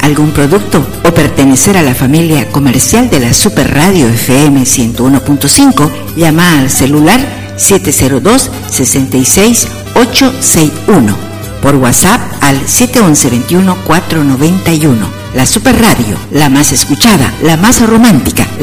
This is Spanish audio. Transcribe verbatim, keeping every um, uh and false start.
algún producto o pertenecer a la familia comercial de la Super Radio F M ciento uno punto cinco, llama al celular siete cero dos, seis seis, ocho seis uno. Por WhatsApp al siete once, veintiuno, cuatrocientos noventa y uno. La Super Radio, la más escuchada, la más romántica.